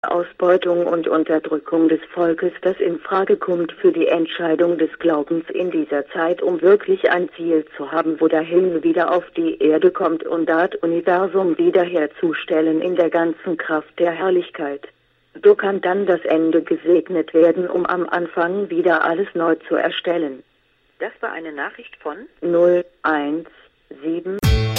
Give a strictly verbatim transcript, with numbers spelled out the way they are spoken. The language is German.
Ausbeutung und Unterdrückung des Volkes, das in Frage kommt für die Entscheidung des Glaubens in dieser Zeit, um wirklich ein Ziel zu haben, wo der Himmel wieder auf die Erde kommt und das Universum wiederherzustellen in der ganzen Kraft der Herrlichkeit. So kann dann das Ende gesegnet werden, um am Anfang wieder alles neu zu erstellen. Das war eine Nachricht von null eins sieben